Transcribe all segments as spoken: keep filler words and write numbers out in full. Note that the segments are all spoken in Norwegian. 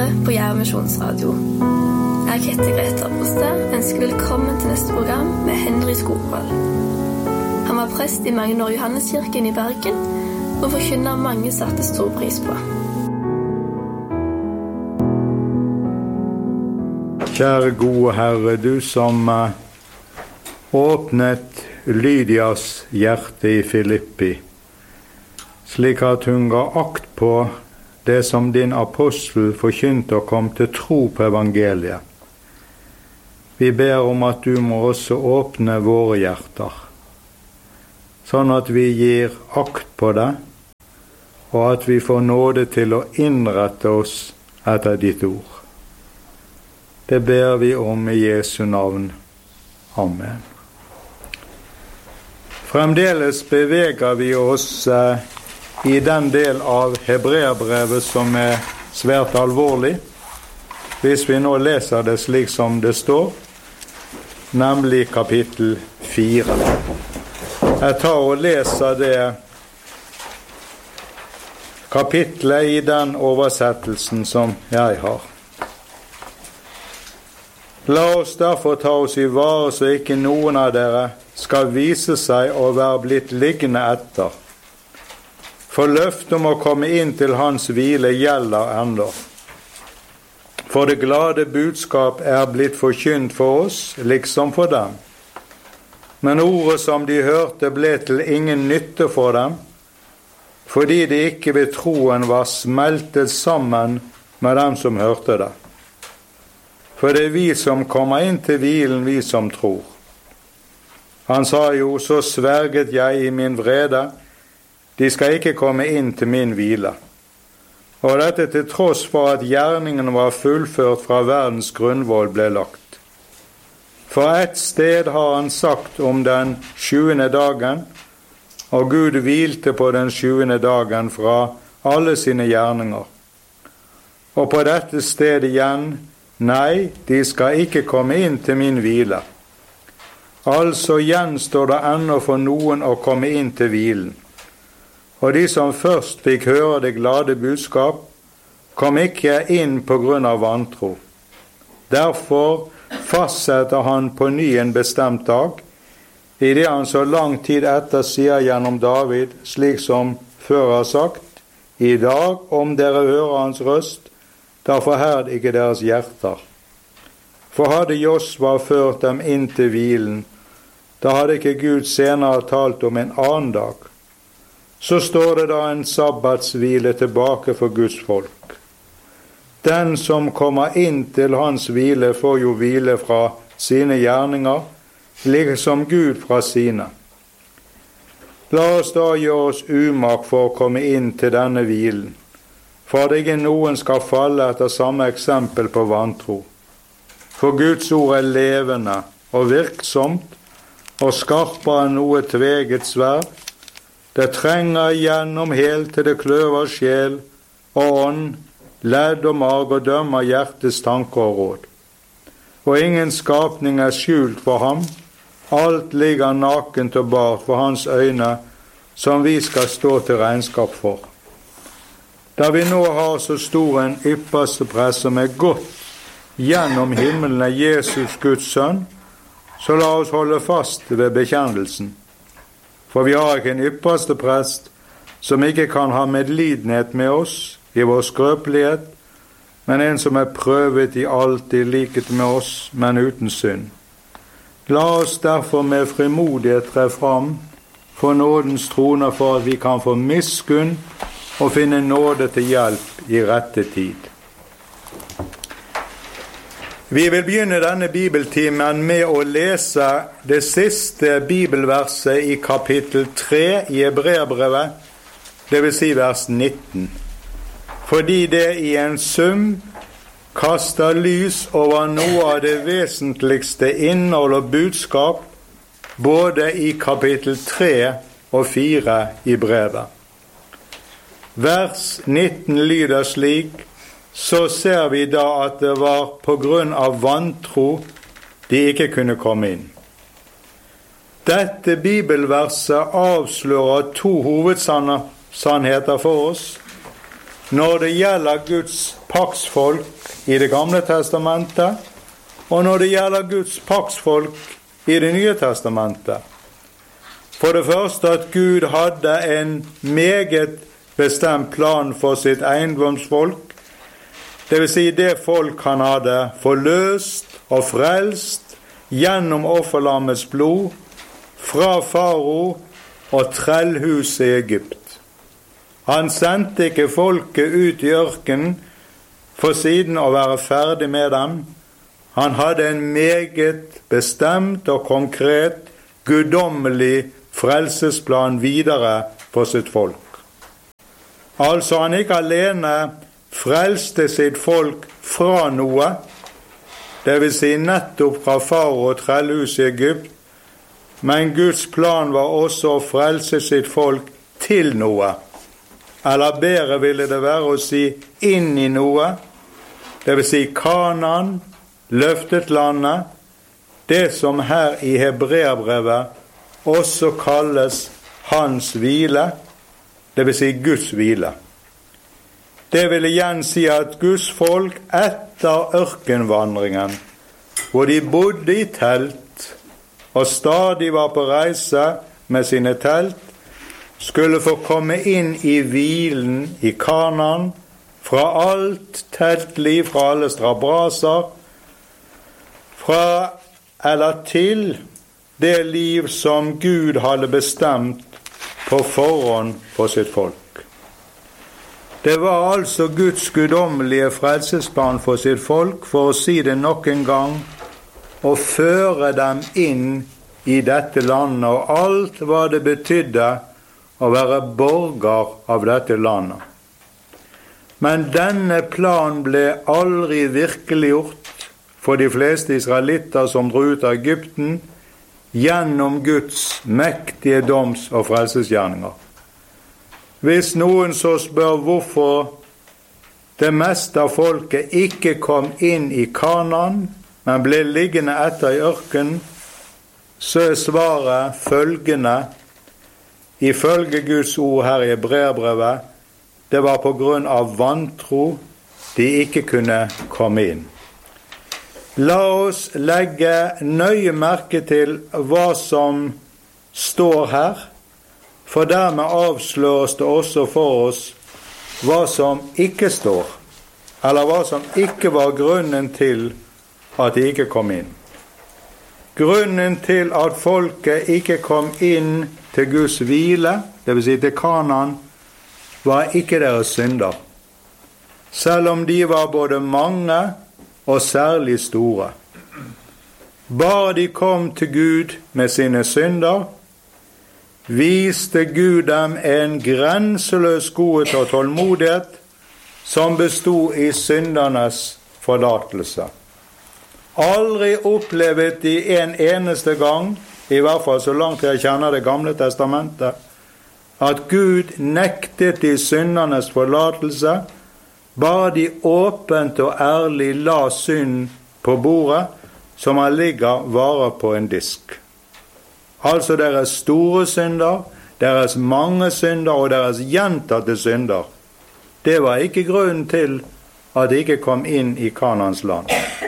lyttere på Jerv Misjonsradio. Jeg heter Greta Broste, ønsker velkommen til neste program med Henry Skogvold. Han var prest i Magnor Johanneskirken i Bergen, og forkynner mange satte stor pris på. Kjære gode Herre, du som åpnet Lydias hjerte i Filippi, slik at hun ga akt på det som din apostel forkynte og kom til tro på evangeliet. Vi ber om at du må også åpne våre hjerter, sånn at vi gir akt på det, og at vi får nåde til å innrette oss etter ditt ord. Det ber vi om i Jesu navn. Amen. Fremdeles beveger vi oss eh, i den del av Hebreerbrevet som er svært alvorlig, hvis vi nå leser det slik som det står, nemlig kapittel fire. Jeg tar og leser det kapitlet i den oversettelsen som jeg har. La oss derfor ta oss i vare så ikke noen av dere skal vise seg å være blitt liggende etter. For løftet om å komme inn til hans hvile gjelder ennå. For det glade budskap er blitt forkynt for oss, liksom for dem. Men ordet som de hørte ble til ingen nytte for dem, fordi de ikke ved troen var smeltet sammen med dem som hørte det. For det er vi som kommer inn til hvilen, vi som tror. Han sa jo, så sverget jeg i min vrede, de skal ikke komme inn til min hvile. Og dette til tross for at gjerningen var fullført fra verdens grunnvoll ble lagt. For ett sted har han sagt om den sjuende dagen, og Gud hvilte på den sjuende dagen fra alle sine gjerninger. Og på dette stedet igjen, nei, de skal ikke komme inn til min hvile. Altså gjenstår det ennå for noen å komme inn til hvilen. Og de som først fikk høre det glade budskap, kom ikke inn på grunn av vantro. Derfor fastsetter han på ny en bestemt dag, i det han så lang tid etter sier gjennom David, slik som før har sagt, i dag, om dere hører hans røst, da forherd ikke deres hjerter. For hadde Josva ført dem inn til hvilen, da hadde ikke Gud senere talt om en annen dag. Så står det da en sabbatshvile tilbake for Guds folk. Den som kommer inn til hans hvile får jo hvile fra sine gjerninger, liksom Gud fra sine. La oss da gjøre oss umak for å komme inn til denne hvilen, for at ikke noen skal falle etter samme eksempel på vantro. For Guds ord er levende og virksomt, og skarpere enn noe tveget sverd. Det trenger gjennom helt til det kløver sjel og ånd, ledd og mag og dømmer hjertets tanker og råd. Og ingen skapning er skjult for ham, alt ligger nakent og bart for hans øyne, som vi skal stå til regnskap for. Da vi nå har så stor en ypperste prest som er gått gjennom himmelen av Jesus Guds sønn, så la oss holde fast ved bekjennelsen. For vi har ikke en ypperste prest som ikke kan ha medlidenhet med oss i vår skrøpelighet, men en som er prøvet i alt i likhet med oss, men uten synd. La oss derfor med frimodighet tre fram for nådens trone for at vi kan få miskunn og finne nåde til hjelp i rette tid. Vi vil begynne denne bibeltimen med å lese det siste bibelverset i kapittel tre i Hebreerbrevet, det vil si vers nitten. Fordi det i en sum kaster lys over noe av det vesentligste innhold og budskap, både i kapittel tre og fire i brevet. Vers nitten lyder slik: så ser vi da at det var på grunn av vantro de ikke kunne komme inn. Dette bibelverset avslører to hovedsannheter for oss. når det gjelder Guds paktsfolk i Det gamle testamentet, og når det gjelder Guds paktsfolk i Det nye testamentet. For det første at Gud hadde en meget bestemt plan for sitt eiendomsfolk, det vil si det folk han hadde forløst og frelst gjennom offerlammets blod fra farao og trellhuset i Egypt. Han sendte ikke folket ut i ørkenen for siden å være ferdig med dem. Han hadde en meget bestemt og konkret, guddommelig frelsesplan videre for sitt folk. Altså han ikke alene frelste sitt folk fra noe, det vil si nettopp fra farao og trellhuset i Egypt, men Guds plan var også å frelse sitt folk til noe. Eller bedre ville det være å si inn i noe, det vil si Kanaan, løftet landet, det som her i Hebreerbrevet også kalles hans hvile, det vil si Guds hvile. Det vil igjen si at Guds folk etter ørkenvandringen, hvor de bodde i telt og stadig var på reise med sine telt, skulle få komme inn i hvilen i Kanaan, fra alt teltliv, fra alle strabaser, fra eller til det liv som Gud hadde bestemt på forhånd for sitt folk. Det var altså Guds guddommelige frelsesplan for sitt folk, for å si det nok en gang, å føre dem inn i dette landet, og alt hva det betydde å være borger av dette landet. Men denne plan ble aldri virkeliggjort for de fleste israelitter som dro ut av Egypten gjennom Guds mektige doms- og frelsesgjerninger. Hvis noen så spør hvorfor det meste av folket ikke kom inn i Kanaan, men ble liggende etter i ørkenen, så er svaret følgende, ifølge Guds ord her i Hebreerbrevet: det var på grunn av vantro de ikke kunne komme inn. La oss legge nøye merke til hva som står her, for dermed avsløres det også for oss hva som ikke står, eller hva som ikke var grunnen til at de ikke kom inn. Grunnen til at folket ikke kom inn til Guds hvile, det vil si til Kanaan, var ikke deres synder, selv om de var både mange og særlig store. Bare de kom til Gud med sine synder, viste Gud dem en grenseløs godhet og tålmodighet som bestod i syndernes forlatelse. Aldri opplevet de en eneste gang, i hvert fall så langt jeg kjenner Det gamle testamentet, at Gud nektet de syndernes forlatelse, bare de åpent og ærlig la synd på bordet, som han ligger varer på en disk. Altså deres store synder, deres mange synder og deres gjentatte synder. Det var ikke grunnen til at de ikke kom inn i Kanaans land.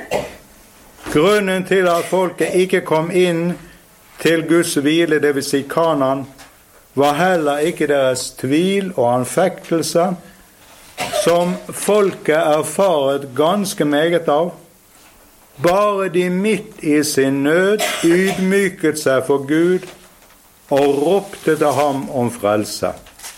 Grunnen til at folket ikke kom inn til Guds hvile, det vil si Kanaan, var heller ikke deres tvil og anfektelse, som folket erfaret ganske meget av. Bare de midt i sin nød ydmyket seg for Gud og ropte til ham om frelse.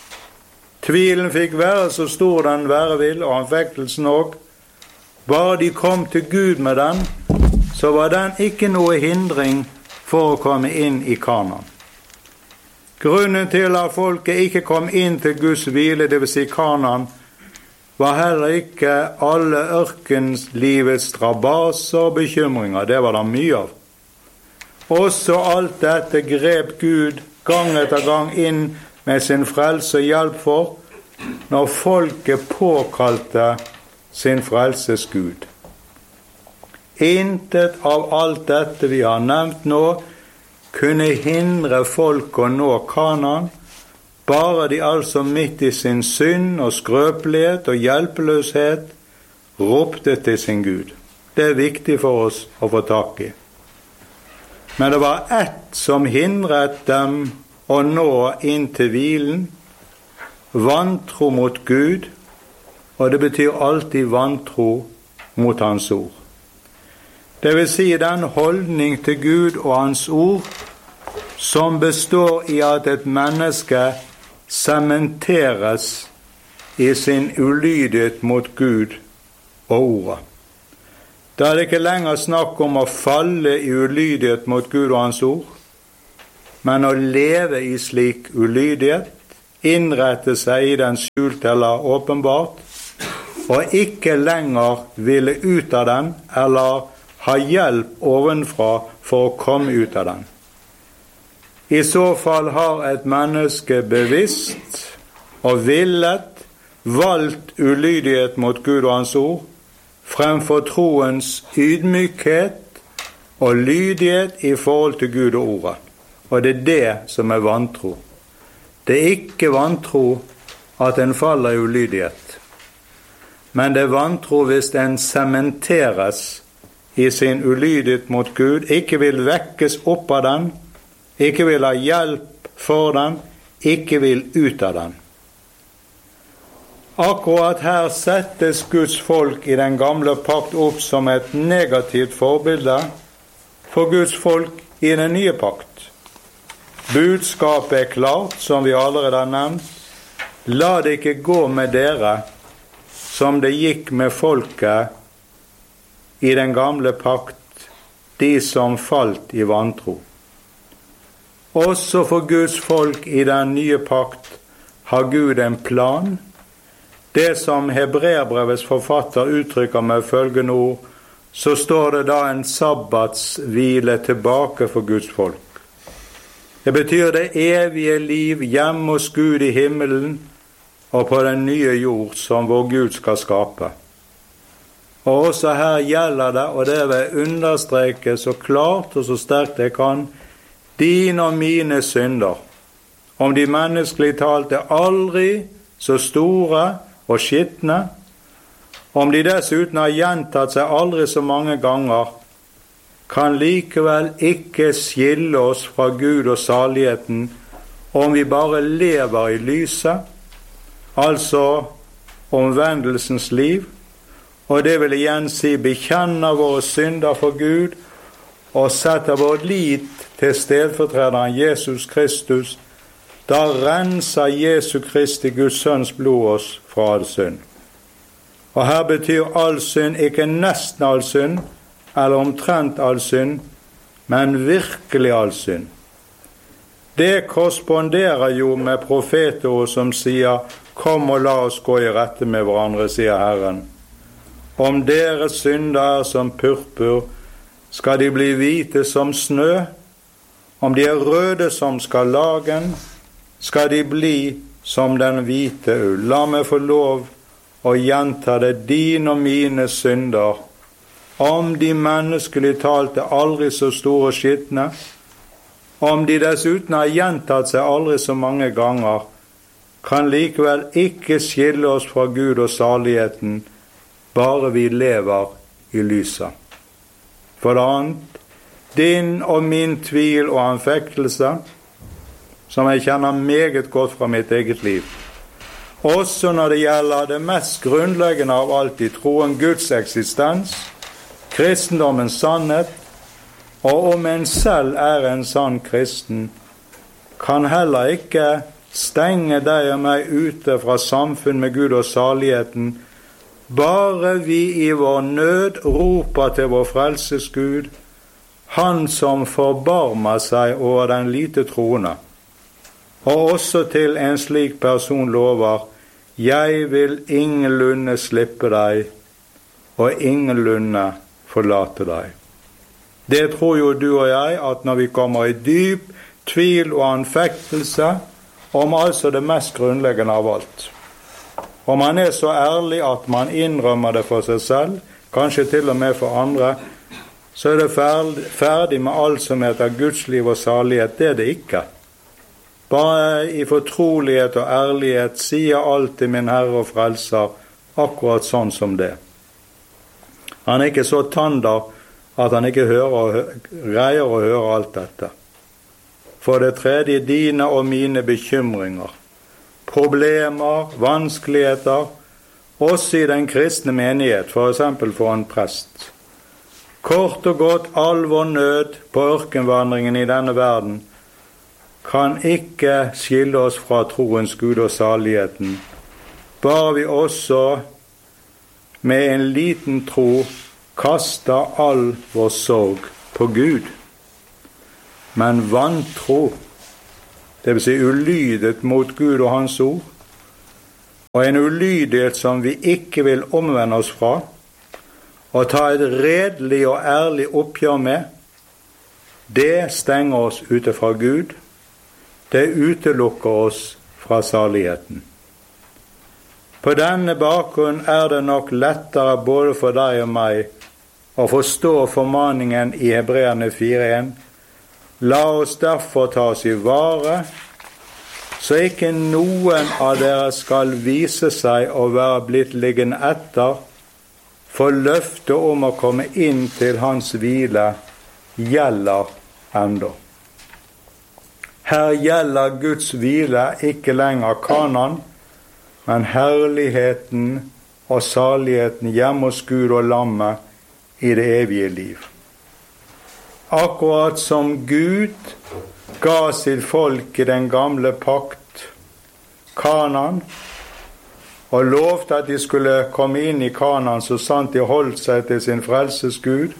Tvilen fikk være så stor den være vil, og anfektelsen òg. Bare de kom til Gud med den, så var den ikke noe hindring for å komme inn i Kanaan. Grunnen til at folket ikke kom inn til Guds hvile, det vil si Kanaan, var heller ikke alle ørkenslivets strabaser og bekymringer. Det var det mye av. Også alt dette grep Gud gang etter gang inn med sin frelse og hjelp for, når folket påkalte sin frelses Gud. Intet av alt dette vi har nevnt nå kunne hindre folk å nå Kanaan, bare de altså midt i sin synd og skrøpelighet og hjelpeløshet ropte til sin Gud. Det er viktig for oss å få tak i. Men det var ett som hindret dem å nå inn til hvilen, vantro mot Gud, og det betyr alltid vantro mot Hans ord. Det vil si den holdning til Gud og Hans ord som består i at et menneske sementeres i sin ulydighet mot Gud og ordet. Da er det ikke lenger snakk om å falle i ulydighet mot Gud og Hans ord, men å leve i slik ulydighet, innrette seg i den skjult eller åpenbart, og ikke lenger ville ut av den, eller ha hjelp ovenfra for å komme ut av den. I så fall har et menneske bevisst og villet valgt ulydighet mot Gud og Hans ord, fremfor troens ydmykhet og lydighet i forhold til Gud og ordet. Og det er det som er vantro. Det er ikke vantro at en faller i ulydighet, men det er vantro hvis en sementeres i sin ulydighet mot Gud, ikke vil vekkes opp av den, ikke vil ha hjelp for den, ikke vil ut av den. Akkurat her settes Guds folk i den gamle pakt opp som et negativt forbilde for Guds folk i den nye pakt. Budskapet er klart, som vi allerede har nevnt. La det ikke gå med dere som det gikk med folket i den gamle pakt, de som falt i vantro. Også for Guds folk i den nye pakt har Gud en plan. Det som Hebreerbrevets forfatter uttrykker med følgende ord, så står det da en sabbatshvile tilbake for Guds folk. Det betyr det evige liv hjemme hos Gud i himmelen og på den nye jord som vår Gud skal skape. Og også her gjelder det, og det vil understreke så klart og så sterkt jeg kan, din og mine synder, om de menneskelige talt er aldri så store og skitne, om de dessuten har gjentatt seg aldri så mange ganger, kan likevel ikke skille oss fra Gud og saligheten om vi bare lever i lyset, altså omvendelsens liv, og det vil igjen si bekjenner våre synder for Gud og setter vår lit til stedfortrederen Jesus Kristus. Da renser Jesu Kristi Guds sønns blod oss fra all synd. Og her betyr all synd ikke nesten all synd, eller omtrent all synd, men virkelig all synd. Det korresponderer jo med profetord som sier, kom og la oss gå i rette med hverandre, sier Herren. Om deres synder er som purpur, skal de bli hvite som snø. Om de er røde som skarlagen, skal de bli som den hvite ull. La meg få lov å gjenta det, din og mine synder, om de menneskelige talt er aldri så store og skitne, om de dessuten har gjentatt seg aldri så mange ganger, kan likevel ikke skille oss fra Gud og saligheten, bare vi lever i lyset. For det annet, din og min tvil og anfektelse, som jeg kjenner meget godt fra mitt eget liv, også når det gjelder det mest grunnleggende av alt i troen, Guds eksistens, kristendommens sannhet, og om en selv er en sann kristen, kan heller ikke stenge deg og meg ute fra samfunn med Gud og saligheten, bare vi i vår nød roper til vår frelses Gud, Han som forbarmer seg over den lite troende, og også til en slik person lover, jeg vil ingenlunde slippe deg, og ingenlunde forlate deg. Det tror jo du og jeg, at når vi kommer i dyp tvil og anfektelse om altså det mest grunnleggende av alt, og man er så ærlig at man innrømmer det for seg selv, kanskje til og med for andre, så er det ferdig med alt som heter Guds liv og salighet. Det er det ikke. bare i fortrolighet og ærlighet sier alltid min Herre og Frelser akkurat sånn som det. Han er ikke så tander at han ikke hører, greier å høre alt dette. For det tredje, dine og mine bekymringer, problemer, vanskeligheter, også i den kristne menighet, for eksempel for en prest. Kort og godt, all vår nød på ørkenvandringen i denne verden kan ikke skille oss fra troens Gud og saligheten, bare vi også med en liten tro kaster all vår sorg på Gud. Men vantro, det vil si ulydet mot Gud og hans ord, og en ulydighet som vi ikke vil omvende oss fra, og ta et redelig og ærlig oppgjør med, det stenger oss ute fra Gud, det utelukker oss fra saligheten. På denne bakgrunn er det nok lettere både for deg og meg å forstå formaningen i Hebreerne fire en. La oss derfor ta oss i vare, så ikke noen av dere skal vise seg å være blitt liggende etter, for løftet om å komme inn til hans hvile gjelder enda. Her gjelder Guds hvile ikke lenger Kanaan, men herligheten og saligheten hjemme hos Gud og lammet i det evige liv. Akkurat som Gud ga sitt folk i den gamle pakt, Kanaan, og lovte at de skulle komme inn i Kanaan så sant de holdt seg til sin frelses Gud,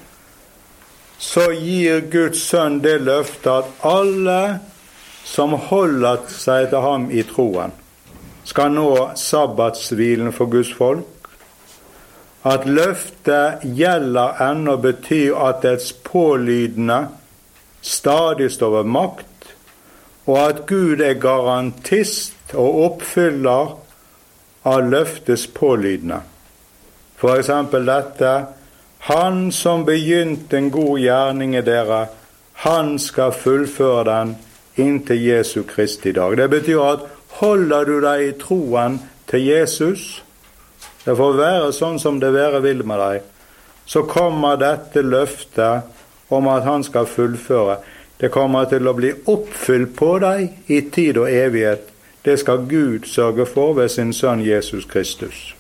så gir Guds sønn det løftet at alle som holder seg til ham i troen, skal nå sabbatshvilen for Guds folk. At løftet gjelder ennå betyr at dets pålydende stadig står ved makt, og at Gud er garantist og oppfyller av løftes pålydende. For eksempel dette, han som begynte en god gjerning i dere, han skal fullføre den inntil Jesu Kristi dag. Det betyr at holder du deg i troen til Jesus, det får være sånn som det være vil med deg, så kommer dette løftet om at han skal fullføre. Det kommer til å bli oppfylt på deg i tid og evighet. Det skal Gud sørge for ved sin sønn Jesus Kristus.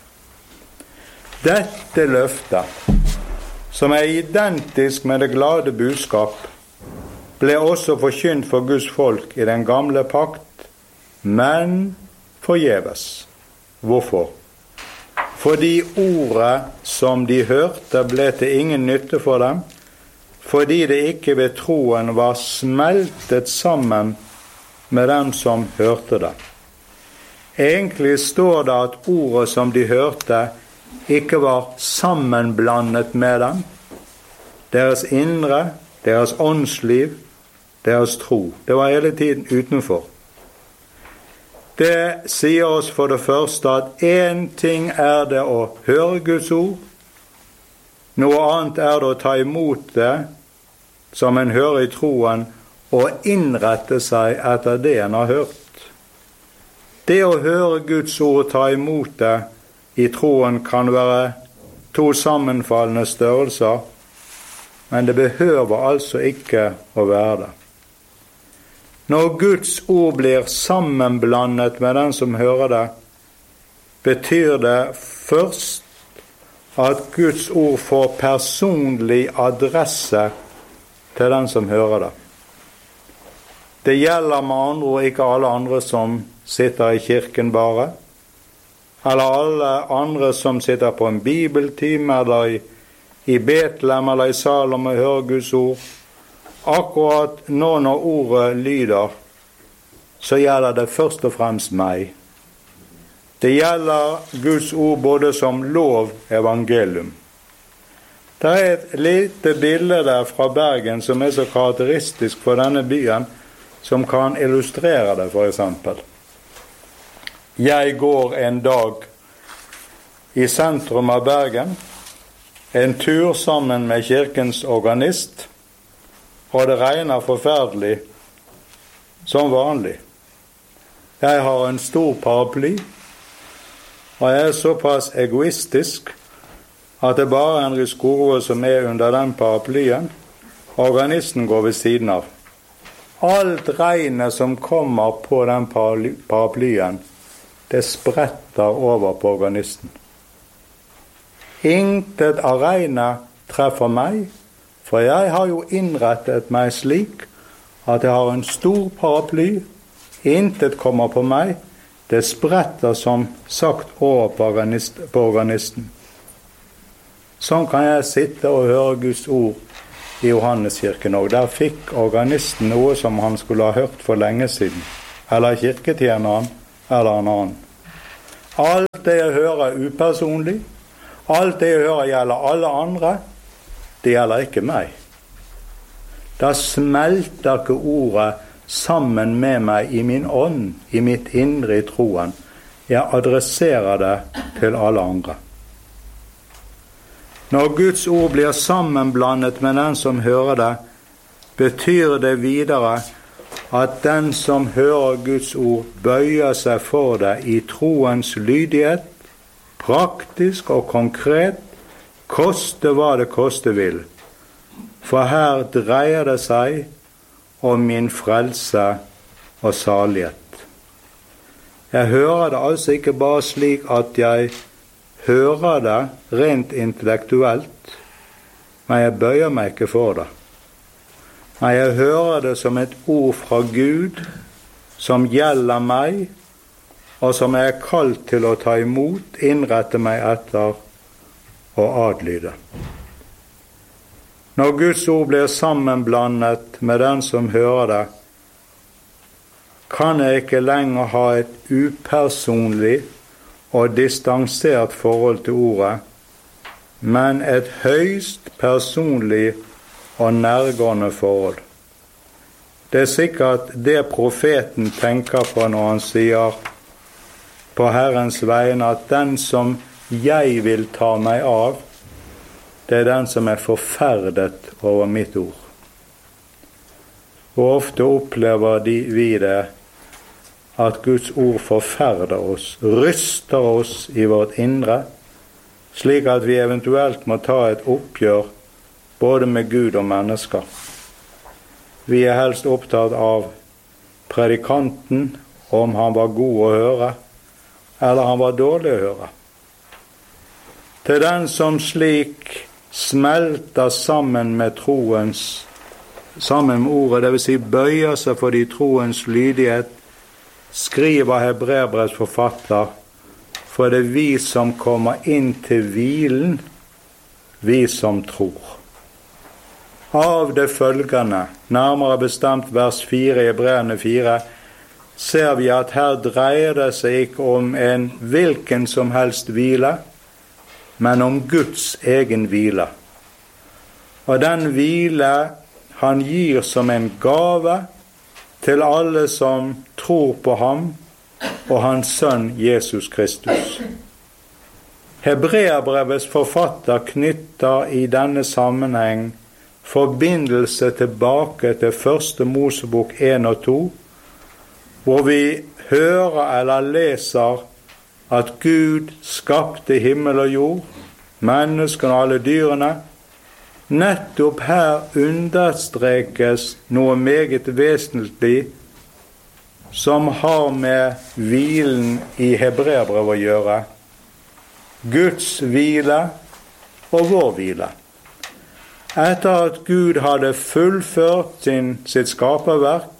Dette løftet, som er identisk med det glade budskap, ble også forkynt for Guds folk i den gamle pakt, men forgjeves. Hvorfor? Fordi ordet som de hørte ble til ingen nytte for dem, fordi det ikke ved troen var smeltet sammen med dem som hørte det. Egentlig står det at ordet som de hørte ikke var sammenblandet med dem. Deres indre, deres åndsliv, deres tro. Det var hele tiden utenfor. Det sier oss for det første at en ting er det å høre Guds ord, noe annet er det å ta imot det som en hører i troen, og innrette seg etter det en har hørt. Det å høre Guds ord og ta imot det i troen kan være to sammenfallende størrelser, men det behøver altså ikke å være det. Når Guds ord blir sammenblandet med den som hører det, betyr det først at Guds ord får personlig adresse til den som hører det. Det gjelder med andre ord ikke alle andre som sitter i kirken bare, eller alle andre som sitter på en bibeltime, eller i, i Betlehem, eller i Salem og hører Guds ord. Akkurat nå når ordet lyder, så gjelder det først og fremst meg. Det gjelder Guds ord både som lov, evangelium. Det er et lite bilde der fra Bergen som er så karakteristisk for denne byen, som kan illustrere det, for eksempel. Jeg går en dag i sentrum av Bergen, en tur sammen med kirkens organist, og det regner forferdelig som vanlig. Jeg har en stor paraply, og jeg er såpass egoistisk at det bare er en Skogvold som er under den paraplyen. Organisten går ved siden av. Alt regnet som kommer på den paraplyen, det spretter over på organisten. Intet av regnet treffer meg, for jeg har jo innrettet meg slik at jeg har en stor paraply. Intet kommer på meg, det spretter som sagt over på, organist, på organisten. Sånn kan jeg sitte og høre Guds ord i Johanneskirken, og der fikk organisten noe som han skulle ha hørt for lenge siden, eller kirketjeneren, eller en annen. Alt det jeg hører er upersonlig, alt det jeg hører gjelder alle andre, det gjelder ikke meg. Da smelter ikke ordet sammen med meg i min ånd, i mitt indre i troen. Jeg adresserer det til alle andre. Når Guds ord blir sammenblandet med den som hører det, betyr det videre at den som hører Guds ord bøyer seg for det i troens lydighet, praktisk og konkret, koste hva det koste vil. For her dreier det seg om min frelse og salighet. Jeg hører det altså ikke bare slik at jeg hører det rent intellektuelt, men jeg bøyer meg ikke for det. Men jeg hører det som et ord fra Gud som gjelder meg, og som jeg er kalt til å ta imot, innrette meg etter og adlyde. Når Guds ord blir sammenblandet med den som hører det, kan jeg ikke lenger ha et upersonlig og distansert forhold til ordet, men et høyst personlig og nærgående forhold. Det er sikkert det profeten tenker på når han sier på Herrens vegne at den som jeg vil ta meg av, det er den som er forferdet over mitt ord. Og ofte opplever de vi det at Guds ord forferder oss, ryster oss i vårt indre, slik at vi eventuelt må ta et oppgjør både med Gud og mennesker. Vi er helst opptatt av predikanten, om han var god å høre, eller han var dårlig å høre. Til den som slik smelter sammen med troens, sammen med ordet, det vil si bøyer seg for de troens lydighet, skriver Hebreerbrevets forfatter, for det er vi som kommer inn til hvilen, vi som tror. Av det følgende, nærmere bestemt vers fire i Hebreerne fire, ser vi at her dreier det seg ikke om en hvilken som helst hvile, men om Guds egen hvile. Og den hvile han gir som en gave til alle som tror på ham og hans sønn Jesus Kristus. Hebreerbrevets forfatter knytter i denne sammenheng forbindelse tilbake til første Mosebok en og to, hvor vi hører eller leser at Gud skapte himmel og jord, menneskene og alle dyrene. Nettopp her understrekes noe meget vesentlig som har med hvilen i Hebreerbrevet å gjøre. Guds hvile og vår hvile. Etter at Gud hadde fullført sin, sitt skaperverk,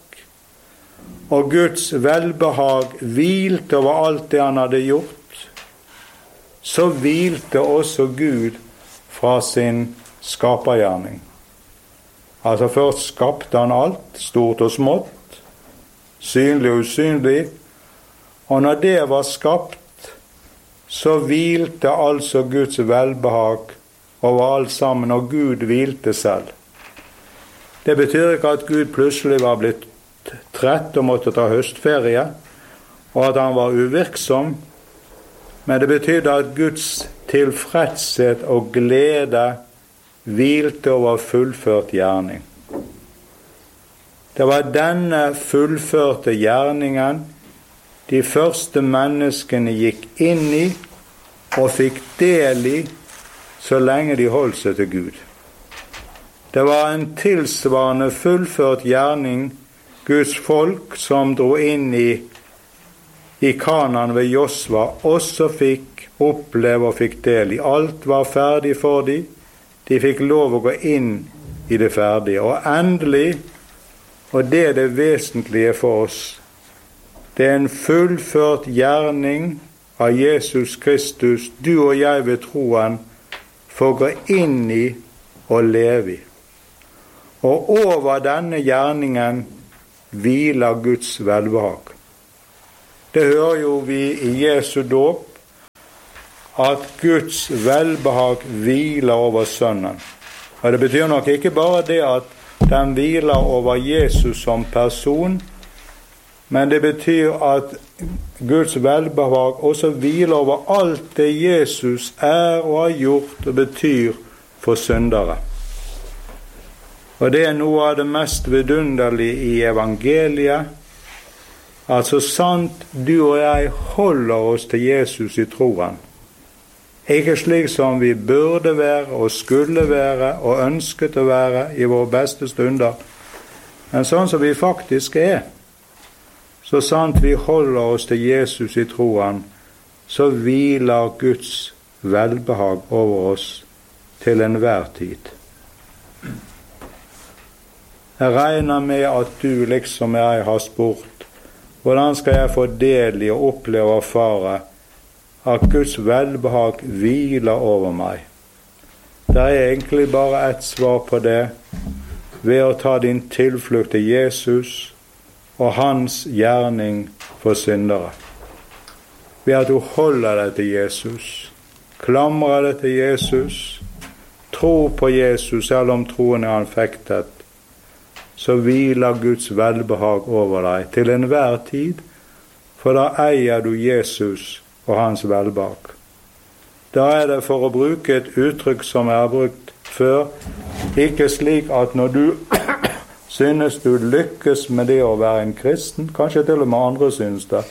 og Guds velbehag hvilte over alt det han hadde gjort, så hvilte også Gud fra sin skapergjerning. Altså først skapte han alt, stort og smått, synlig og usynlig, og når det var skapt, så hvilte altså Guds velbehag over alt sammen, og Gud hvilte selv. Det betyr ikke at Gud plutselig var blitt trett og måtte ta høstferie, og at han var uvirksom, men det betydde at Guds tilfredshet og glede hvilte over fullført gjerning. Det var denne fullførte gjerningen de første menneskene gikk inn i og fikk del i så lenge de holdt seg til Gud. Det var en tilsvarende fullført gjerning Guds folk som dro inn i, i Kanaan ved Josva, også fikk oppleve og fikk del i. Alt var ferdig for dem. De fikk lov å gå inn i det ferdige. Og endelig, og det er det vesentlige for oss, det er en fullført gjerning av Jesus Kristus, du og jeg ved troen, får gå inn i og leve i. Og over denne gjerningen hviler Guds velbehag. Det hører jo vi i Jesu dåp, at Guds velbehag hviler over Sønnen. Og det betyr nok ikke bare det at den hviler over Jesus som person, men det betyr at Guds velbehag også hviler over alt det Jesus er og har gjort og betyr for syndere. Og det er noe av det mest vidunderlige i evangeliet, at så sant du og jeg holder oss til Jesus i troen, ikke slik som vi burde være og skulle være og ønsket å være i våre beste stunder, men sånn som vi faktisk er. Så sant vi holder oss til Jesus i troen, så hviler Guds velbehag over oss til enhver tid. Jeg regner med at du, liksom jeg, har spurt, hvordan skal jeg få del i og oppleve og erfare at Guds velbehag hviler over meg? Det er egentlig bare ett svar på det, ved å ta din tilflukt til Jesus og hans gjerning for syndere. Ved at du holder deg til Jesus, klamrer deg til Jesus, tror på Jesus, selv om troen er anfektet, så hviler Guds velbehag over deg til enhver tid, for da eier du Jesus og hans velbehag. Da er det, for å bruke et uttrykk som jeg har brukt før, ikke slik at når du synes du lykkes med det å være en kristen, kanskje til og med andre synes det,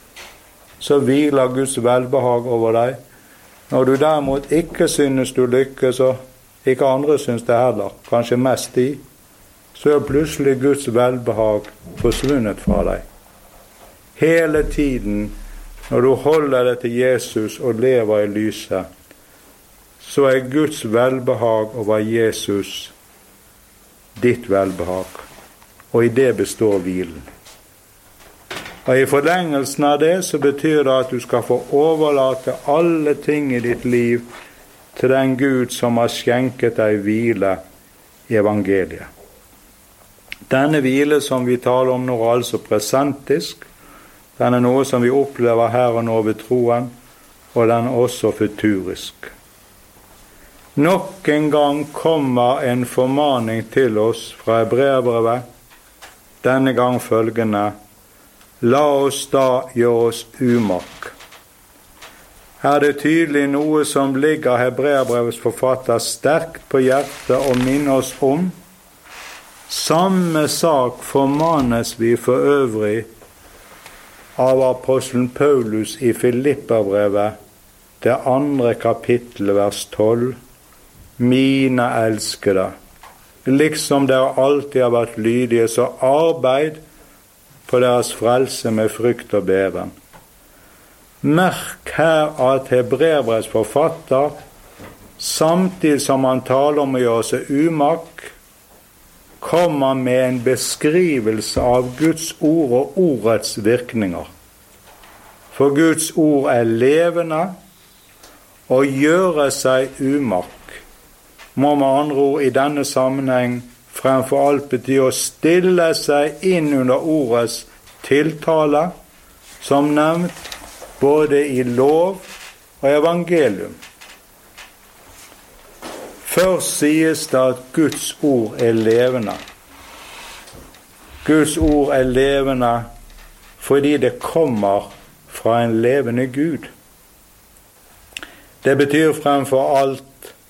så hviler Guds velbehag over deg. Når du derimot ikke synes du lykkes, og ikke andre synes det heller, kanskje mest de, så er plutselig Guds velbehag forsvunnet fra deg. Hele tiden, når du holder deg til Jesus og lever i lyset, så er Guds velbehag over Jesus ditt velbehag, og i det består hvilen. Og i forlengelsen av det så betyr det at du skal få overlate alle ting i ditt liv til den Gud som har skjenket deg hvile i evangeliet. Denne hvile som vi taler om nå er altså presentisk, den er noe som vi opplever her og nå ved troen, og den er også futurisk. Nok en gang kommer en formaning til oss fra Hebreerbrevet, denne gang følgende: la oss da gjøre oss umak. Her er det tydelig noe som ligger Hebreerbrevets forfatter sterkt på hjertet og minner oss om. Samme sak formanes vi for øvrig av apostelen Paulus i Filipperbrevet, det andre kapittel, vers tolv. Mine elskede, liksom dere alltid har vært lydige, så arbeid på deres frelse med frykt og beven. Merk her at Hebreerbrevets forfatter, samtidig som han taler om å gjøre seg umak, kommer med en beskrivelse av Guds ord og ordets virkninger. For Guds ord er levende, og gjøre seg umak må med andre ord i denne sammenheng fremfor alt bety å stille seg inn under ordets tiltale, som nevnt både i lov og evangelium. Først sies det at Guds ord er levende. Guds ord er levende fordi det kommer fra en levende Gud. Det betyr fremfor alt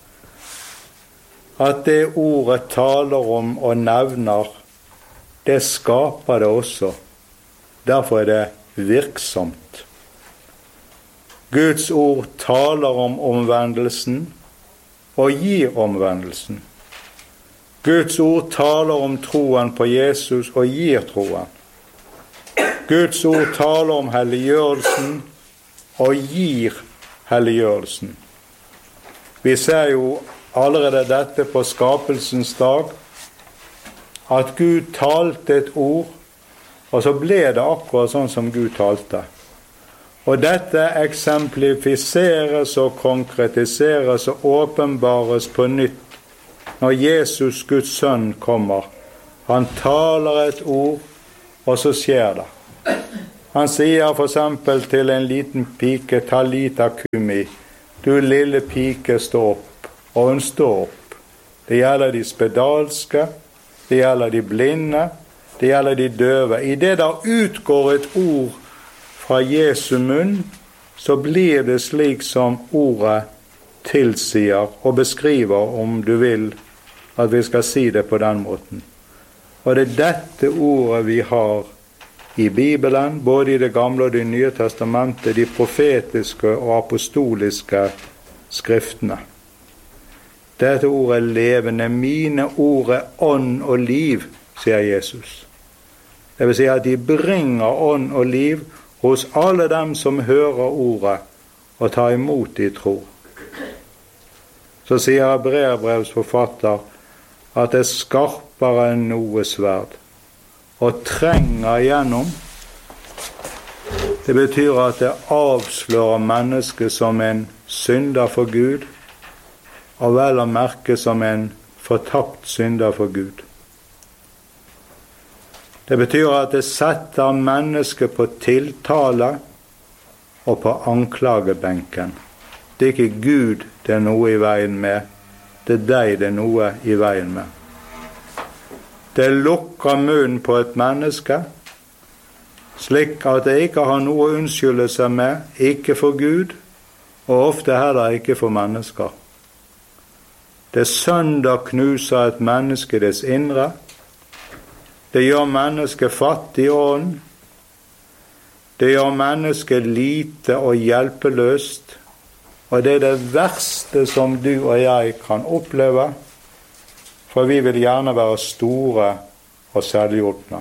at det ordet taler om og nevner, det skaper det også. Derfor er det virksomt. Guds ord taler om omvendelsen og gir omvendelsen. Guds ord taler om troen på Jesus og gir troen. Guds ord taler om helliggjørelsen og gir helliggjørelsen. Vi ser jo allerede dette på skapelsens dag, at Gud talte et ord, og så ble det akkurat sånn som Gud talte. Og dette eksemplifiseres og konkretiseres og åpenbares på nytt når Jesus, Guds sønn, kommer. Han taler et ord, og så skjer det. Han sier for eksempel til en liten pike, Talita kumi, du lille pike, stå opp, og hun står opp. Det gjelder de spedalske, det gjelder de blinde, det gjelder de døve. I det der utgår et ord fra Jesu munn, så blir det slik som ordet tilsier og beskriver, om du vil, at vi skal si det på den måten. Og det er dette ordet vi har i Bibelen, både i det gamle og det nye testamentet, de profetiske og apostoliske skriftene. Dette ordet er levende, mine ord er ånd og liv, sier Jesus. Det vil si at de bringer ånd og liv hos alle dem som hører ordet og tar imot i tro. Så sier Hebreerbrevs forfatter at det er skarpere enn noe sverd, og trenger gjennom. Det betyr at det avslører mennesket som en synder for Gud, og vel å merke som en fortapt synder for Gud. Det betyr at det setter mennesket på tiltale og på anklagebenken. Det er ikke Gud det er noe i veien med, det er deg det er noe i veien med. Det lukker munnen på et menneske, slik at det ikke har noe å unnskylde seg med, ikke for Gud, og ofte heller ikke for mennesker. Det sønderknuser et menneske dets indre, det gjør mennesket fattig i ånd, det gjør mennesket lite og hjelpeløst, og det er det verste som du og jeg kan oppleve, for vi vil gjerne være store og selvhjulpne.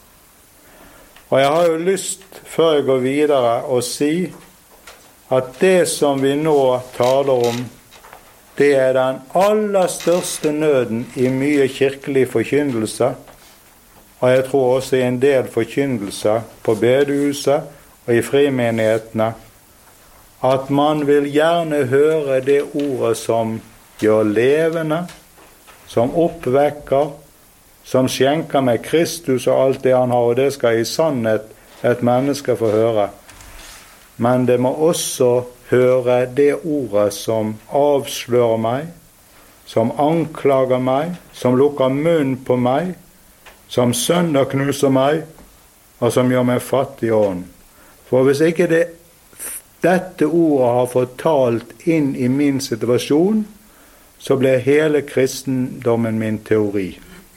Og jeg har jo lyst, før jeg går videre, å si at det som vi nå taler om, det er den aller største nøden i mye kirkelig forkynnelse, og jeg tror også i en del forkynnelse på bedehuset og i frimenighetene, at man vil gjerne høre det ordet som gjør levende, som oppvekker, som skjenker med Kristus og alt det han har, og det skal i sannhet et menneske få høre. Men det må også høre det ordet som avslører meg, som anklager meg, som lukker munn på meg, som sønderknuser meg, og som gjør meg fattig i ånden. For hvis ikke det, dette ordet har fått talt inn i min situasjon, så ble hele kristendommen min teori.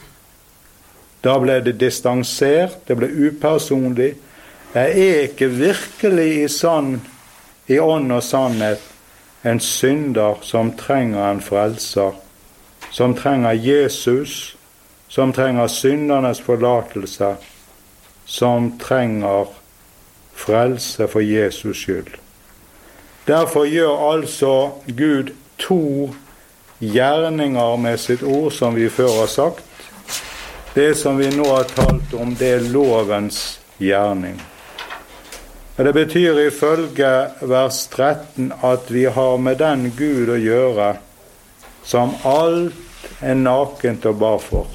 Da ble det distansert, det ble upersonlig. Jeg er ikke virkelig i sann, i ånd og sannhet, en synder som trenger en frelser, som trenger Jesus, som trenger syndernes forlatelse, som trenger frelse for Jesus skyld. Derfor gjør altså Gud to gjerninger med sitt ord, som vi før har sagt. Det som vi nå har talt om, det er lovens gjerning. Og det betyr ifølge vers tretten at vi har med den Gud å gjøre som alt er nakent og bar for.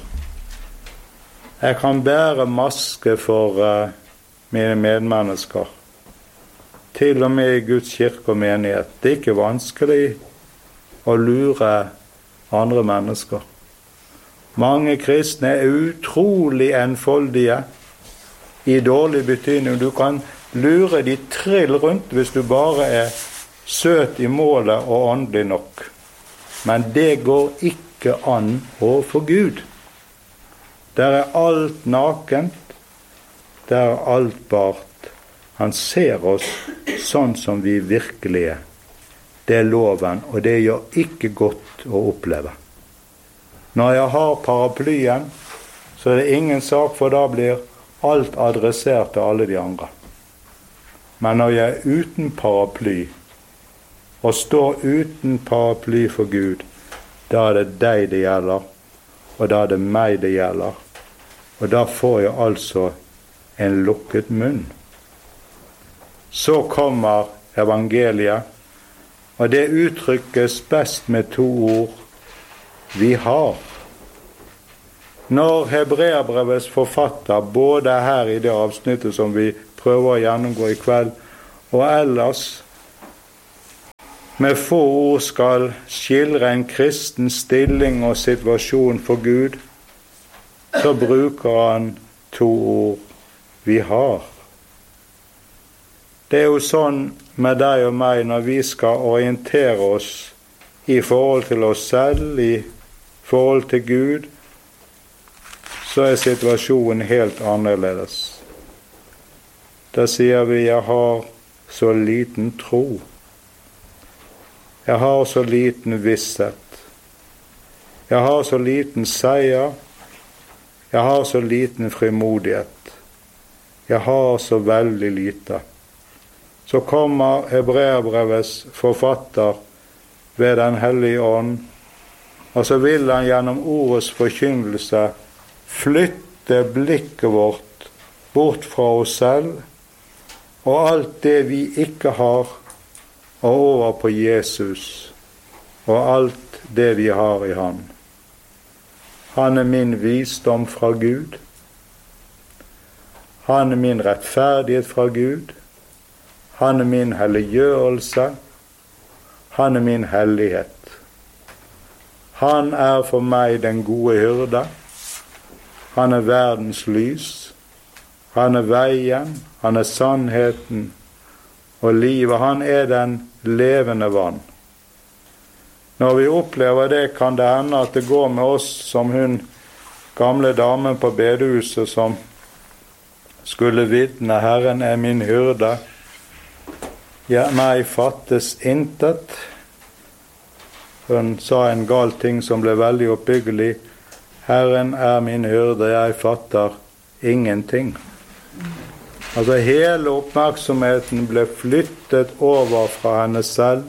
Jeg kan bære maske for uh, mine medmennesker, til og med i Guds kirke og menighet. Det er ikke vanskelig å lure andre mennesker. Mange kristne er utrolig enfoldige i dårlig betydning. Du kan lure de trill rundt hvis du bare er søt i målet og åndelig nok. Men det går ikke an overfor Gud. Der er alt nakent, der er alt bart. Han ser oss sånn som vi virkelig er. Det er loven, og det gjør ikke godt å oppleve. Når jeg har paraplyen, så er det ingen sak, for da blir alt adressert til alle de andre. Men når jeg er uten paraply, og står uten paraply for Gud, da er det deg det gjelder, og da er det meg det gjelder. Og da får jeg altså en lukket munn. Så kommer evangeliet, og det uttrykkes best med to ord: vi har. Når Hebreerbrevets forfatter, både her i det avsnittet som vi prøver å gjennomgå i kveld, og ellers med få ord skal skildre en kristen stilling og situasjon for Gud, så bruker han to ord: vi har. Det er jo sånn med deg og meg når vi skal orientere oss i forhold til oss selv, i forhold til Gud, så er situasjonen helt annerledes. Da sier vi: jeg har så liten tro. Jeg har så liten visshet. Jeg har så liten seier. Jeg har så liten frimodighet. Jeg har så veldig lite. Så kommer Hebreerbrevets forfatter ved Den hellige ånd, og så vil han gjennom ordets forkynnelse flytte blikket vårt bort fra oss selv og alt det vi ikke har, og over på Jesus og alt det vi har i han. Han er min visdom fra Gud. Han er min rettferdighet fra Gud. Han er min helliggjørelse. Han er min hellighet. Han er for meg den gode hyrde. Han er verdens lys. Han er veien. Han er sannheten og livet. Han er den levende vann. Når vi opplever det, kan det hende at det går med oss som hun gamle damen på bedehuset som skulle vitne: Herren er min hyrde, ja, meg fattes intet. Hun sa en gal ting som ble veldig oppbyggelig: Herren er min hyrde, jeg fatter ingenting. Altså hele oppmerksomheten ble flyttet over fra henne selv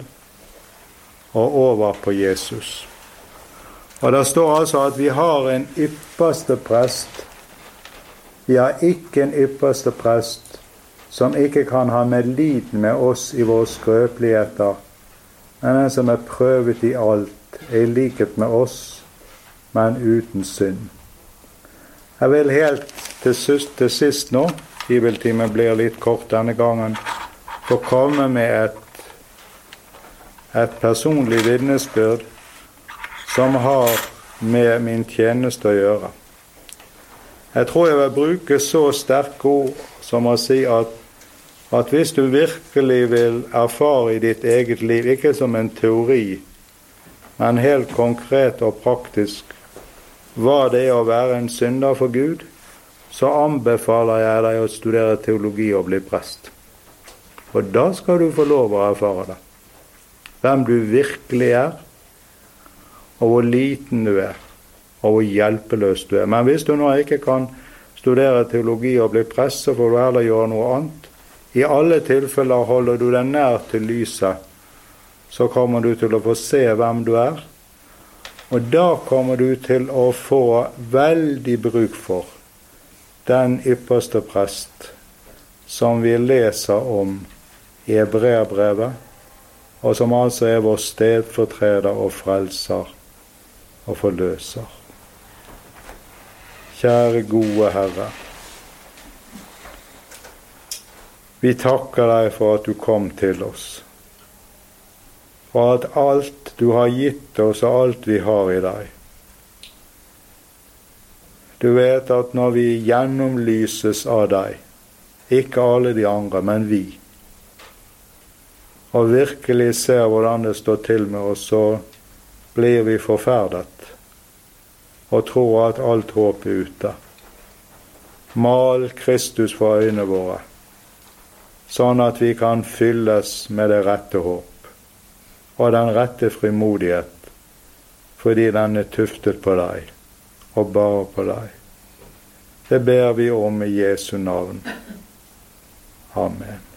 og over på Jesus. Og det står altså at vi har en ypperste prest. Vi har ikke en ypperste prest som ikke kan ha medliden med oss i våre skrøpeligheter, men en som er prøvet i alt, er i likhet med oss, men uten synd. Jeg vil helt til sist, til sist nå, bibeltimen blir litt kort denne gangen, få komme med et, et personlig vitnesbyrd som har med min tjeneste å gjøre. Jeg tror jeg vil bruke så sterke ord som å si at, at hvis du virkelig vil erfare i ditt eget liv, ikke som en teori, men helt konkret og praktisk, hva det er å være en synder for Gud, så anbefaler jeg deg å studere teologi og bli prest. Og da skal du få lov å erfare det. Hvem du virkelig er, og hvor liten du er, og hvor hjelpeløs du er. Men hvis du nå ikke kan studere teologi og bli prest, så får du heller gjøre noe annet. I alle tilfeller holder du deg nær til lyset, så kommer du til å få se hvem du er. Og da kommer du til å få veldig bruk for den ypperste prest som vi leser om i Hebreerbrevet, og som altså er vår stedfortreder og frelser og forløser. Kjære gode Herre, vi takker deg for at du kom til oss, for at alt du har gitt oss og alt vi har i deg. Du vet at når vi gjennomlyses av deg, ikke alle de andre, men vi, og virkelig ser hvordan det står til med oss, så blir vi forferdet og tror at alt håp er ute. Mal Kristus for øynene våre, sånn at vi kan fylles med det rette håp og den rette frimodighet, fordi den er tuftet på deg, og bare på deg. Det ber vi om i Jesu navn. Amen.